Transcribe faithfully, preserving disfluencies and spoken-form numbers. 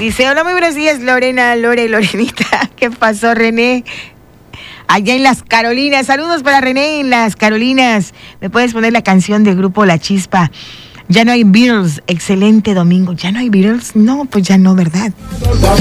Dice, hola, muy buenos días, Lorena, Lore, Lorenita. ¿Qué pasó, René? Allá en las Carolinas. Saludos para René en las Carolinas. ¿Me puedes poner la canción del grupo La Chispa? Ya no hay Beatles. Excelente domingo. ¿Ya no hay Beatles? No, pues ya no, ¿verdad?